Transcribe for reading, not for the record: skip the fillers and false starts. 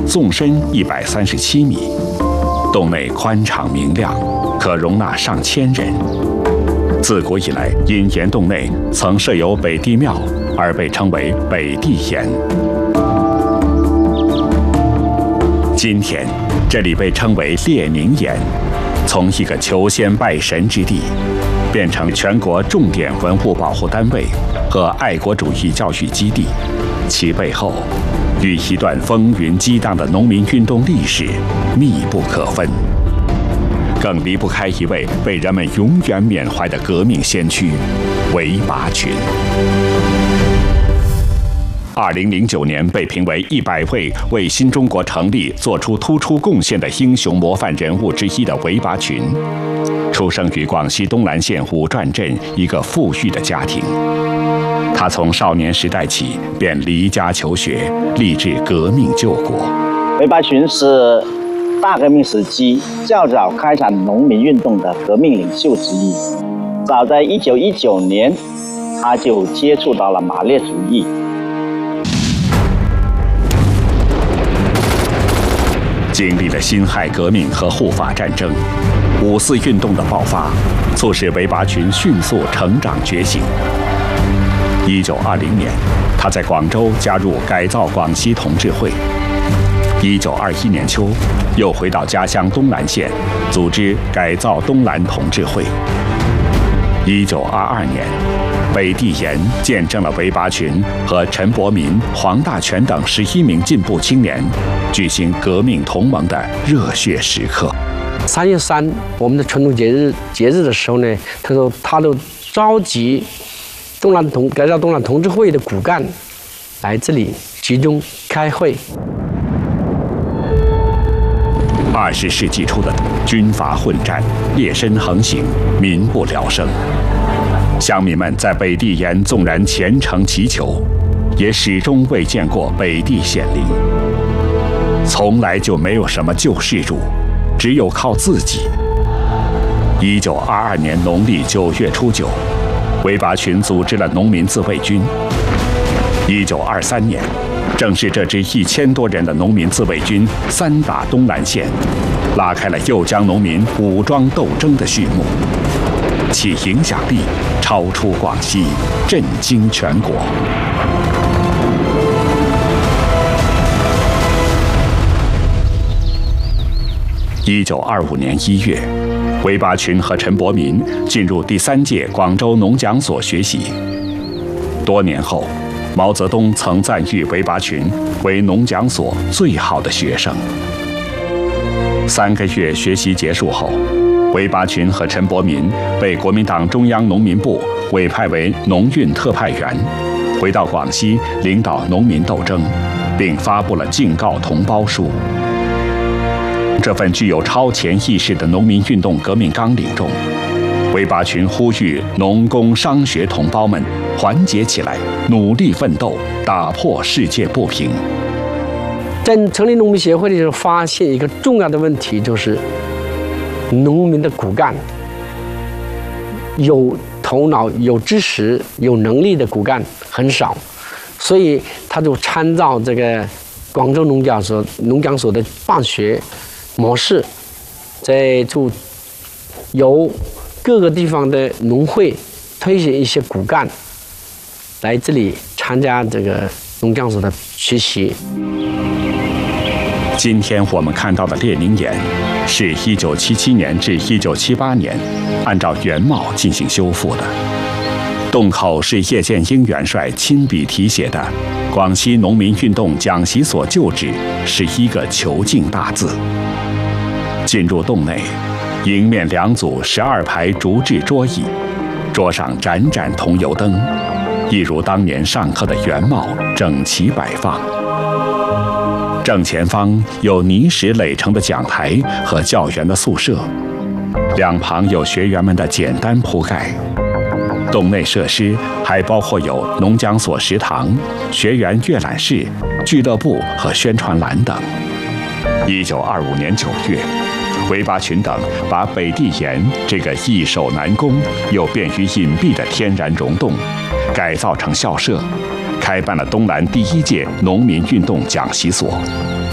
纵深137米，洞内宽敞明亮，可容纳上千人。自古以来，因岩洞内曾设有北帝庙，而被称为北帝岩。今天，这里被称为列宁岩，从一个求仙拜神之地，变成全国重点文物保护单位和爱国主义教育基地，其背后与一段风云激荡的农民运动历史密不可分，更离不开一位被人们永远缅怀的革命先驱——韦拔群。2009年被评为100位为新中国成立做出突出贡献的英雄模范人物之一的韦拔群，出生于广西东兰县五转镇一个富裕的家庭。他从少年时代起便离家求学，立志革命救国。 韦拔群是大革命时期较早开展农民运动的革命领袖之一。早在1919年，他就接触到了马列主义。 历了辛亥革命和护法战争，5四运动的爆发，促使韦拔群迅速成长觉醒。1920年，他在广州加入改造广西同志会。1921年秋，又回到家乡东兰县，组织改造东兰同志会。1922年，北帝岩见证了韦拔群和陈伯民、黄大全等11名进步青年举行革命同盟的热血时刻。 3月3，我们的传统节日的时候呢，他都召集改造东兰同志会的骨干来这里集中开会。 20世纪初的军阀混战，劣绅横行，民不聊生。乡民们在北帝岩纵然虔诚祈求，也始终未见过北帝显灵。从来就没有什么救世主，只有靠自己。1922年农历9月初9，韦拔群组织了农民自卫军。1923年，正是这支1000多人的农民自卫军3打东兰县，拉开了右江农民武装斗争的序幕，其影响力超出广西，震惊全国。1925年1月，韦拔群和陈伯民进入第3届广州农讲所学习。多年后，毛泽东曾赞誉韦拔群为农讲所最好的学生。3个月学习结束后，韦拔群和陈伯民被国民党中央农民部委派为农运特派员，回到广西领导农民斗争，并发布了敬告同胞书。这份具有超前意识的农民运动革命纲领中，韦拔群呼吁农工商学同胞们团结起来，努力奋斗，打破世界不平。 在成立农民协会的时候，发现一个重要的问题，就是农民的骨干，有头脑、有知识、有能力的骨干很少，所以他就参照这个广州农讲所的办学模式，就由各个地方的农会推选一些骨干来这里参加这个农讲所的学习。 今天我们看到的列宁岩，是1977年至1978年按照原貌进行修复的。洞口是叶剑英元帅亲笔题写的“广西农民运动讲习所旧址”11个遒劲大字。进入洞内，迎面2组12排竹制桌椅，桌上盏盏桐油灯，一如当年上课的原貌，整齐摆放。正前方有泥石垒成的讲台和教员的宿舍，两旁有学员们的简单铺盖。洞内设施还包括有农讲所食堂、学员阅览室、俱乐部和宣传栏等。1925年9月，韦拔群等把北帝岩这个易守难攻又便于隐蔽的天然溶洞改造成校舍，开办了东兰第1届农民运动讲习所。